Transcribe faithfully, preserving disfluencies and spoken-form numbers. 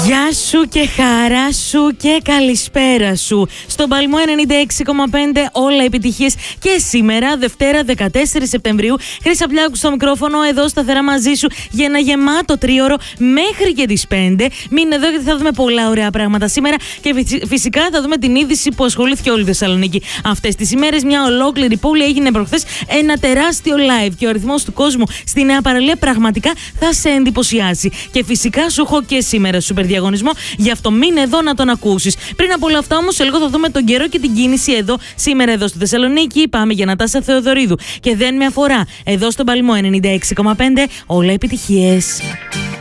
Γεια σου και χαρά σου και καλησπέρα σου. Στον Παλμό ενενήντα έξι κόμμα πέντε όλα επιτυχίες και σήμερα, Δευτέρα δεκατέσσερις Σεπτεμβρίου, Χρύσα Πλιάκου στο μικρόφωνο, εδώ σταθερά μαζί σου για ένα γεμάτο τρίωρο μέχρι και τις πέντε. Μείνε εδώ γιατί θα δούμε πολλά ωραία πράγματα σήμερα και φυσικά θα δούμε την είδηση που ασχολήθηκε όλη η Θεσσαλονίκη αυτές τις ημέρες. Μια ολόκληρη πόλη έγινε προχθές ένα τεράστιο live και ο αριθμός του κόσμου στη Νέα Παραλία πραγματικά θα σε εντυπωσιάσει. Και φυσικά σου έχω και σήμερα σούπερ διαγωνισμό, γι' αυτό μείνε εδώ να τον ακούσεις. Πριν από όλα αυτά όμως, σε λίγο θα δούμε τον καιρό και την κίνηση εδώ σήμερα εδώ στη Θεσσαλονίκη. Πάμε για Νατάσα Θεοδωρίδου και δεν με αφορά. Εδώ στον Παλμό ενενήντα έξι κόμμα πέντε όλα επιτυχίες.